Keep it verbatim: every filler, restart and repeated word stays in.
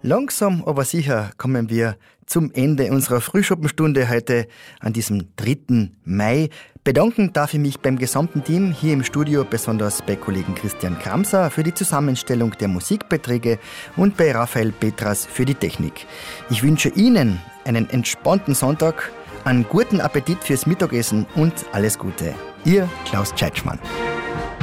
Langsam, aber sicher kommen wir zum Ende unserer Frühschoppenstunde heute an diesem dritten Mai. Bedanken darf ich mich beim gesamten Team hier im Studio, besonders bei Kollegen Christian Kramser für die Zusammenstellung der Musikbeiträge und bei Raphael Petras für die Technik. Ich wünsche Ihnen einen entspannten Sonntag, einen guten Appetit fürs Mittagessen und alles Gute. Ihr Klaus Tscheitschmann.